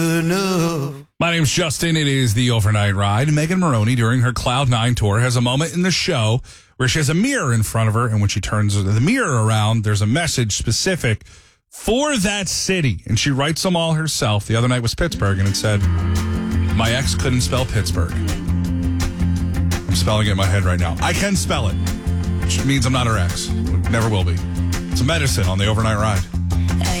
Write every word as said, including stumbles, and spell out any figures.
My name's Justin. It is the Overnight Ride. Megan Maroney, during her Cloud Nine tour, has a moment in the show where she has a mirror in front of her, and when she turns the mirror around, there's a message specific for that city, and she writes them all herself. The other night was Pittsburgh, and it said, "My ex couldn't spell Pittsburgh." I'm spelling it in my head right now. I can spell it, which means I'm not her ex. Never will be. It's a medicine on the Overnight Ride.